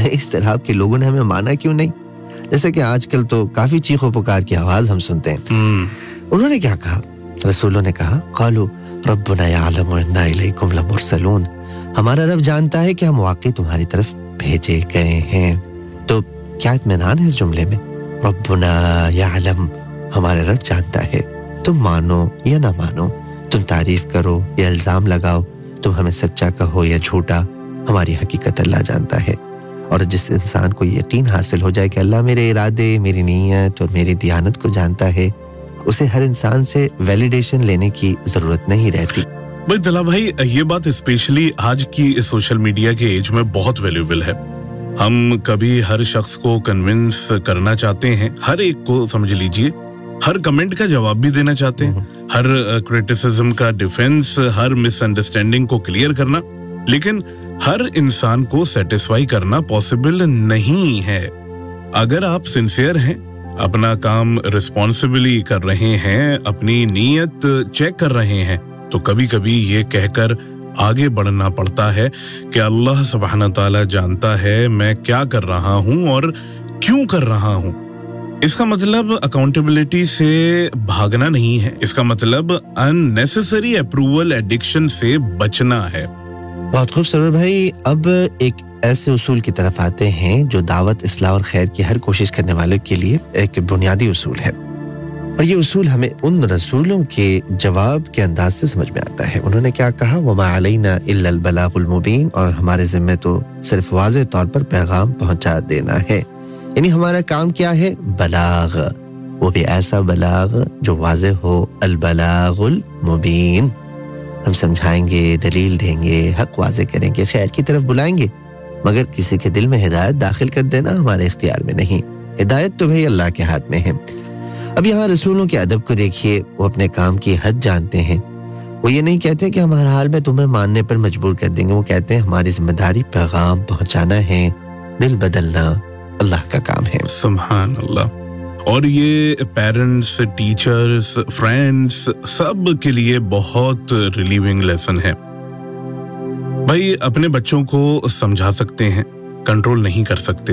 اضطراب کے لوگوں نے ہمیں مانا کیوں نہیں؟ جیسے کہ آج کل تو کافی چیخ و پکار کی آواز ہم سنتے ہیں. انہوں نے کیا کہا؟ رسولوں نے کہا قالوا ربنا یعلم انا الیکم لمرسلون. ہمارا رب جانتا ہے کہ ہم واقعی تمہاری طرف بھیجے گئے ہیں. تو کیا اطمینان ہے اس جملے میں؟ ربنا یعلم، ہمارا رب جانتا ہے. تم مانو یا نہ مانو، تم تعریف کرو یا الزام لگاؤ، تم ہمیں سچا کہو یا جھوٹا، ہماری حقیقت اللہ جانتا ہے. اور جس انسان کو یقین حاصل ہو جائے کہ اللہ میرے ارادے، میری نیت اور میری دیانت کو جانتا ہے، اسے ہر انسان سے ویلیڈیشن لینے کی ضرورت نہیں رہتی. بھائی طلعت بھائی، یہ بات اسپیشلی آج کی سوشل میڈیا کے ایج میں بہت ویلیوبل ہے. ہم کبھی ہر شخص کو کنونس کرنا چاہتے ہیں، ہر ایک کو سمجھ لیجئے، ہر کمنٹ کا جواب بھی دینا چاہتے ہیں، ہر کرٹیسزم کا ڈیفنس، ہر مس انڈرسٹینڈنگ کو کلیئر کرنا، لیکن ہر انسان کو سیٹسفائی کرنا پاسبل نہیں ہے. اگر آپ سنسیئر ہیں، اپنا کام رسپانسبلی کر رہے ہیں، اپنی نیت چیک کر رہے ہیں، تو کبھی کبھی یہ کہہ کر آگے بڑھنا پڑتا ہے کہ اللہ سبحانہ تعالیٰ جانتا ہے میں کیا کر رہا ہوں اور کیوں کر رہا ہوں. اس کا مطلب اکاؤنٹیبلٹی سے بھاگنا نہیں ہے، اس کا مطلب unnecessary approval ایڈکشن سے بچنا ہے. بہت خوب سرور بھائی. اب ایک ایسے اصول کی طرف آتے ہیں جو دعوت، اصلاح اور خیر کی ہر کوشش کرنے والوں کے لیے ایک بنیادی اصول ہے، اور یہ اصول ہمیں ان رسولوں کے جواب کے انداز سے سمجھ میں آتا ہے. انہوں نے کیا کہا؟ وَمَا عَلَيْنَا إِلَّا الْبَلَاغُ الْمُبِينُ، اور ہمارے ذمہ تو صرف واضح طور پر پیغام پہنچا دینا ہے. یعنی ہمارا کام کیا ہے؟ بلاغ، وہ بھی ایسا بلاغ جو واضح ہو. البلاغ المبین، ہم سمجھائیں گے، دلیل دیں گے، حق واضح کریں گے، خیر کی طرف بلائیں گے، مگر کسی کے دل میں ہدایت داخل کر دینا ہمارے اختیار میں نہیں. ہدایت تو بھئی اللہ کے ہاتھ میں ہے. اب یہاں رسولوں کے ادب کو دیکھیے، وہ اپنے کام کی حد جانتے ہیں. وہ یہ نہیں کہتے کہ ہم ہر حال میں تمہیں ماننے پر مجبور کر دیں گے، وہ کہتے ہیں ہماری ذمہ داری پیغام پہنچانا ہے، دل بدلنا اللہ کا کام ہے. سبحان اللہ. اور یہ پیرنٹس، ٹیچرز، فرینڈز سب کے لیے بہت ریلیونگ لیسن ہے. بھائی اپنے بچوں کو سمجھا سکتے ہیں، کنٹرول نہیں کر سکتے.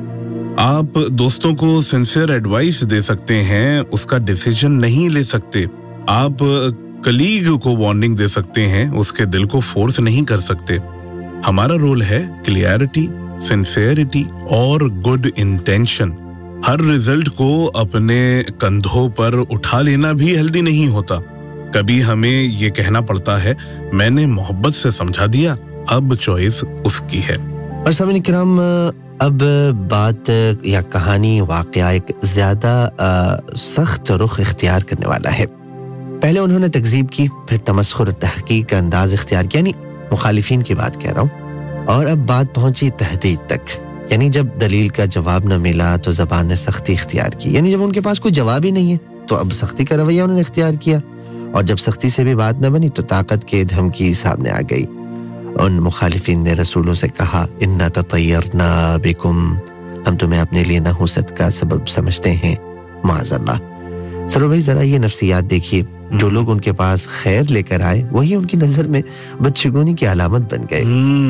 آپ دوستوں کو سنسیئر ایڈوائس دے سکتے ہیں، اس کا ڈیسیژن نہیں لے سکتے. آپ کلیگ کو وارننگ دے سکتے ہیں، اس کے دل کو فورس نہیں کر سکتے. ہمارا رول ہے کلیئرٹی، سنسیئرٹی اور گڈ انٹینشن. ہر رزلٹ کو اپنے کندھوں پر اٹھا لینا بھی ہیلدی نہیں ہوتا. کبھی ہمیں یہ کہنا پڑتا ہے میں نے محبت سے سمجھا دیا، اب چوائس اس کی ہے. اور سامعین کرام، اب بات یا کہانی، واقعہ ایک زیادہ سخت رخ اختیار کرنے والا ہے. پہلے انہوں نے تکذیب کی، پھر تمسخر اور تحقیق کا انداز اختیار کیا، یعنی مخالفین کی بات کہہ رہا ہوں. اور اب بات پہنچی تہدید تک، یعنی جب دلیل کا جواب نہ ملا تو زبان نے سختی اختیار کی. یعنی جب ان کے پاس کوئی جواب ہی نہیں ہے تو اب سختی کا رویہ انہوں نے اختیار کیا. اور جب سختی سے بھی بات نہ بنی تو طاقت کے دھمکی سامنے آ گئی. ان مخالفین نے رسولوں سے کہا انا تطیرنا بکم، ہم تمہیں اپنے لیے نحوست کا سبب سمجھتے ہیں، معاذ اللہ. سرو بھائی ذرا یہ نفسیات دیکھیے، جو لوگ ان کے پاس خیر لے کر آئے وہی ان کی نظر میں بدشگونی کی علامت بن گئے.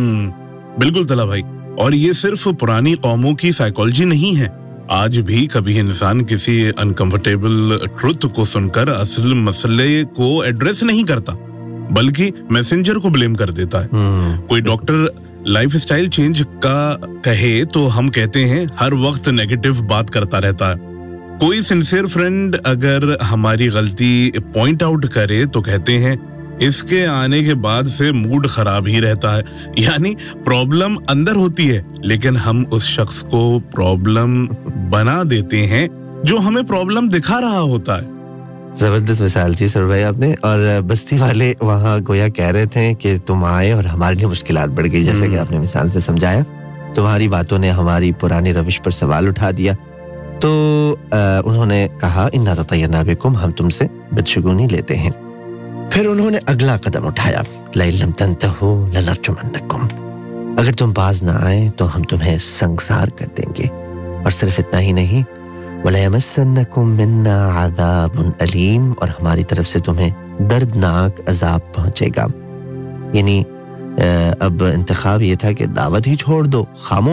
بالکل طلعت بھائی. اور یہ صرف پرانی قوموں کی سائیکالوجی نہیں ہے. آج بھی کبھی انسان کسی انکمفرٹیبل ٹروتھ کو سن کر اصل مسئلے کو ایڈریس نہیں کرتا، بلکہ میسنجر کو بلیم کر دیتا ہے. کوئی ڈاکٹر لائف اسٹائل چینج کا کہے تو ہم کہتے ہیں ہر وقت نیگیٹو بات کرتا رہتا ہے. کوئی سنسیئر فرینڈ اگر ہماری غلطی پوائنٹ آؤٹ کرے تو کہتے ہیں اس کے آنے کے بعد سے موڈ خراب ہی رہتا ہے. یعنی پرابلم اندر ہوتی ہے لیکن ہم اس شخص کو پرابلم بنا دیتے ہیں جو ہمیں پرابلم دکھا رہا ہوتا ہے. زبردست مثال تھی سر بھائی آپ نے. اور بستی والے وہاں گویا کہہ رہے تھے کہ تم آئے اور ہمارے لیے مشکلات بڑھ گئی، جیسے کہ آپ نے مثال سے سمجھایا. تمہاری باتوں نے ہماری پرانی روش پر سوال اٹھا دیا. تو انہوں نے کہا انا تطیرنا بکم، ہم تم سے بدشگونی لیتے ہیں. پھر انہوں نے اگلا قدم اٹھایا، لئن لم تنتہوا لنرجمنکم، اگر تم باز نہ آئے تو ہم تمہیں سنگسار کر دیں گے. اور صرف اتنا ہی نہیں، وَلَيَمَسَّنَّكُم مِّنَّا عَذَابٌ أَلِيمٌ، اور ہماری طرف سے تمہیں دردناک عذاب پہنچے گا. یعنی اب انتخاب یہ تھا کہ دعوت ہی چھوڑ دو، خاموش